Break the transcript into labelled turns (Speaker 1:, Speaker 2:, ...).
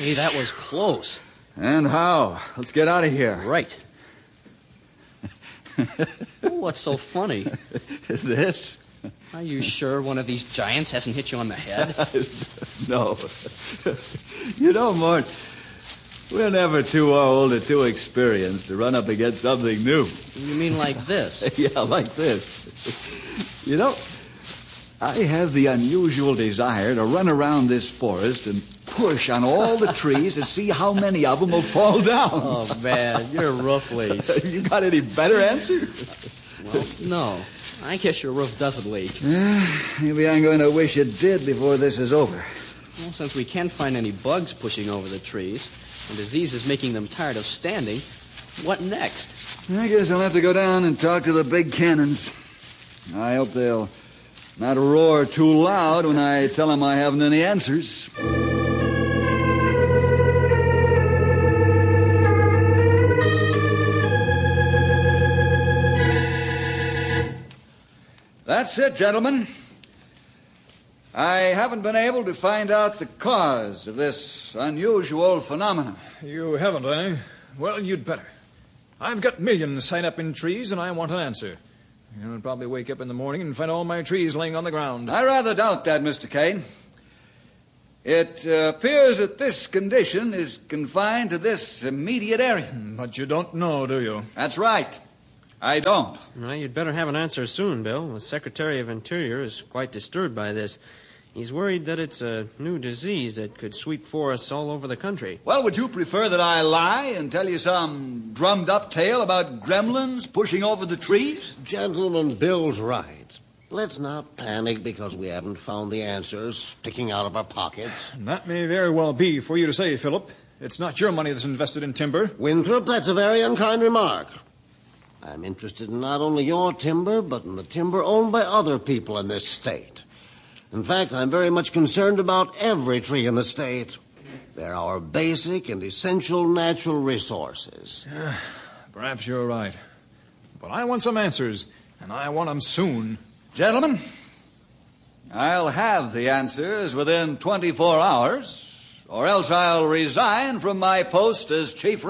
Speaker 1: Hey, that was close.
Speaker 2: And how? Let's get out of here.
Speaker 1: Right. What's so funny?
Speaker 2: This?
Speaker 1: Are you sure one of these giants hasn't hit you on the head?
Speaker 2: No. You know, Mort, we're never too old or too experienced to run up against something new.
Speaker 1: You mean like this?
Speaker 2: Yeah, like this. You know, I have the unusual desire to run around this forest and push on all the trees to see how many of them will fall down.
Speaker 1: Oh, man, you're roofless.
Speaker 2: You got any better answer?
Speaker 1: Well, no. I guess your roof doesn't leak.
Speaker 2: Maybe I'm going to wish it did before this is over.
Speaker 1: Well, since we can't find any bugs pushing over the trees, and disease is making them tired of standing, what next?
Speaker 2: I guess I'll have to go down and talk to the big cannons. I hope they'll not roar too loud when I tell them I haven't any answers. That's it, gentlemen. I haven't been able to find out the cause of this unusual phenomenon.
Speaker 3: You haven't, eh? Well, you'd better. I've got millions sign up in trees, and I want an answer. I'll probably wake up in the morning and find all my trees laying on the ground.
Speaker 2: I rather doubt that, Mr. Kane. It appears that this condition is confined to this immediate area.
Speaker 3: But you don't know, do you?
Speaker 2: That's right. I don't.
Speaker 1: Well, you'd better have an answer soon, Bill. The Secretary of Interior is quite disturbed by this. He's worried that it's a new disease that could sweep forests all over the country.
Speaker 2: Well, would you prefer that I lie and tell you some drummed-up tale about gremlins pushing over the trees?
Speaker 4: Gentlemen, Bill's right. Let's not panic because we haven't found the answers sticking out of our pockets.
Speaker 3: That may very well be for you to say, Philip. It's not your money that's invested in timber.
Speaker 4: Winthrop, that's a very unkind remark. I'm interested in not only your timber, but in the timber owned by other people in this state. In fact, I'm very much concerned about every tree in the state. They're our basic and essential natural resources.
Speaker 3: Perhaps you're right. But I want some answers, and I want them soon.
Speaker 2: Gentlemen, I'll have the answers within 24 hours, or else I'll resign from my post as Chief